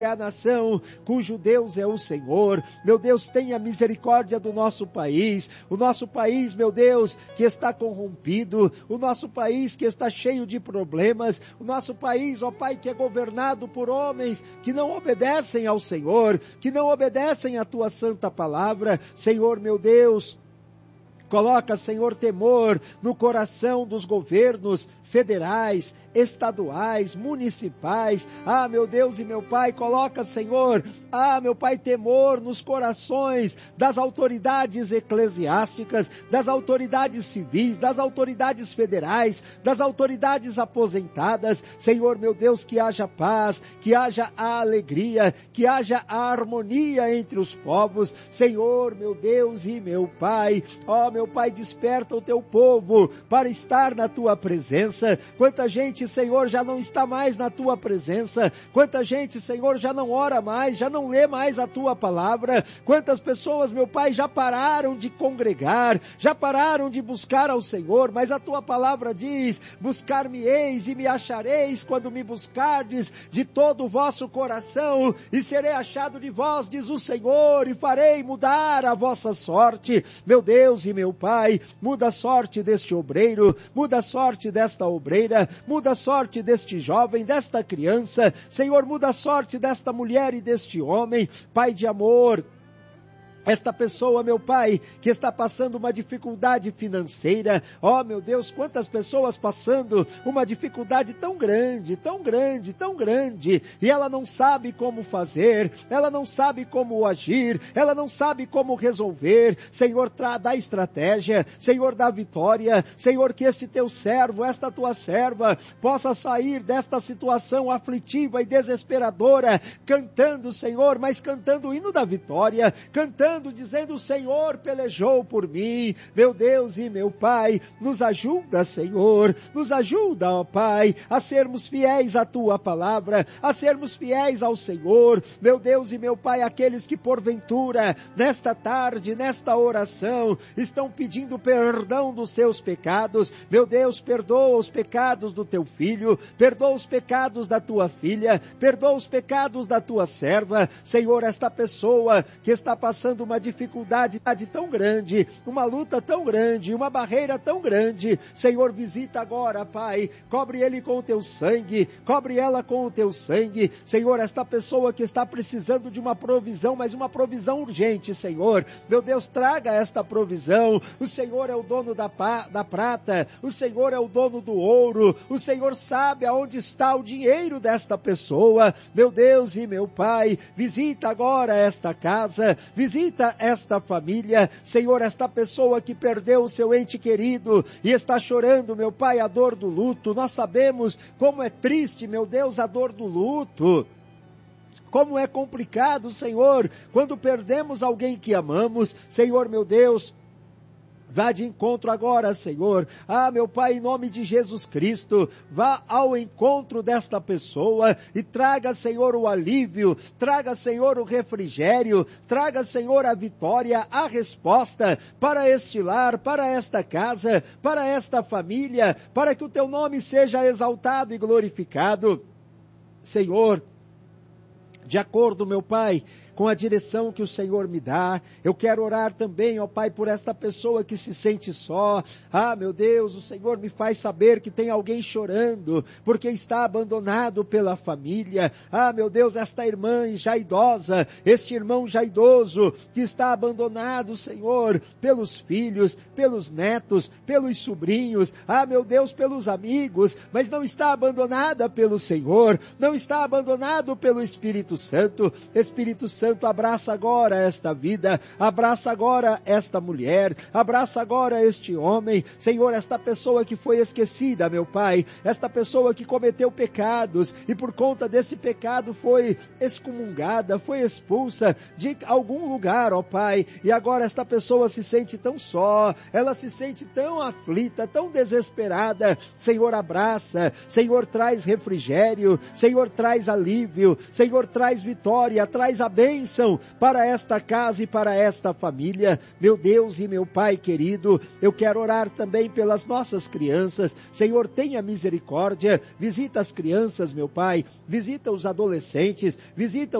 é a nação cujo Deus é o Senhor. Meu Deus, tenha misericórdia do nosso país, o nosso país, meu Deus, que está corrompido, o nosso país que está cheio de problemas, o nosso país, ó Pai, que é governado por homens que não obedecem ao Senhor, que não obedecem à Tua santa palavra. Senhor, meu Deus, coloca, Senhor, temor no coração dos governos federais, estaduais, municipais. Meu Deus e meu Pai, coloca, Senhor, meu Pai, temor nos corações das autoridades eclesiásticas, das autoridades civis, das autoridades federais, das autoridades aposentadas. Senhor, meu Deus, que haja paz, que haja a alegria, que haja a harmonia entre os povos. Senhor, meu Deus e meu Pai, meu Pai, desperta o Teu povo para estar na Tua presença. Quanta gente, Senhor, já não está mais na Tua presença. Quanta gente, Senhor, já não ora mais, já não lê mais a Tua palavra. Quantas pessoas, meu Pai, já pararam de congregar, já pararam de buscar ao Senhor, mas a Tua palavra diz: buscar-me-eis e me achareis quando me buscardes de todo o vosso coração, e serei achado de vós, diz o Senhor, e farei mudar a vossa sorte. Meu Deus e meu Pai, muda a sorte deste obreiro, muda a sorte desta obreira, muda a sorte deste jovem, desta criança. Senhor, muda a sorte desta mulher e deste homem. Pai de amor, esta pessoa, meu Pai, que está passando uma dificuldade financeira, meu Deus, quantas pessoas passando uma dificuldade tão grande, tão grande, tão grande, e ela não sabe como fazer, ela não sabe como agir, ela não sabe como resolver. Senhor, dá estratégia, Senhor, dá vitória. Senhor, que este Teu servo, esta Tua serva, possa sair desta situação aflitiva e desesperadora, cantando, Senhor, mas cantando o hino da vitória, cantando, dizendo: o Senhor pelejou por mim. Meu Deus e meu Pai, nos ajuda, Senhor, nos ajuda, ó Pai, a sermos fiéis à Tua palavra, a sermos fiéis ao Senhor. Meu Deus e meu Pai, aqueles que porventura, nesta tarde, nesta oração, estão pedindo perdão dos seus pecados, meu Deus, perdoa os pecados do Teu filho, perdoa os pecados da Tua filha, perdoa os pecados da Tua serva. Senhor, esta pessoa que está passando uma dificuldade tão grande, uma luta tão grande, uma barreira tão grande, Senhor, visita agora, Pai, cobre ele com o Teu sangue, cobre ela com o Teu sangue. Senhor, esta pessoa que está precisando de uma provisão, mas uma provisão urgente, Senhor, meu Deus, traga esta provisão. O Senhor é o dono da prata, o Senhor é o dono do ouro, o Senhor sabe aonde está o dinheiro desta pessoa. Meu Deus e meu Pai, visita agora esta casa, visita esta família. Senhor, esta pessoa que perdeu o seu ente querido e está chorando, meu Pai, a dor do luto. Nós sabemos como é triste, meu Deus, a dor do luto. Como é complicado, Senhor, quando perdemos alguém que amamos. Senhor, meu Deus, vá de encontro agora, Senhor. Meu Pai, em nome de Jesus Cristo, vá ao encontro desta pessoa e traga, Senhor, o alívio, traga, Senhor, o refrigério, traga, Senhor, a vitória, a resposta para este lar, para esta casa, para esta família, para que o Teu nome seja exaltado e glorificado. Senhor, de acordo, meu Pai, com a direção que o Senhor me dá, eu quero orar também, ó Pai, por esta pessoa que se sente só. Meu Deus, o Senhor me faz saber que tem alguém chorando, porque está abandonado pela família. Meu Deus, esta irmã já idosa, este irmão já idoso, que está abandonado, Senhor, pelos filhos, pelos netos, pelos sobrinhos, meu Deus, pelos amigos, mas não está abandonada pelo Senhor, não está abandonado pelo Espírito Santo. Espírito Santo, abraça agora esta vida, abraça agora esta mulher, abraça agora este homem. Senhor, esta pessoa que foi esquecida, meu Pai, esta pessoa que cometeu pecados e por conta desse pecado foi excomungada, foi expulsa de algum lugar, ó Pai, e agora esta pessoa se sente tão só, ela se sente tão aflita, tão desesperada. Senhor, abraça, Senhor, traz refrigério, Senhor, traz alívio, Senhor, traz traz vitória, traz a bênção para esta casa e para esta família. Meu Deus e meu Pai querido, eu quero orar também pelas nossas crianças. Senhor, tenha misericórdia, visita as crianças, meu Pai, visita os adolescentes, visita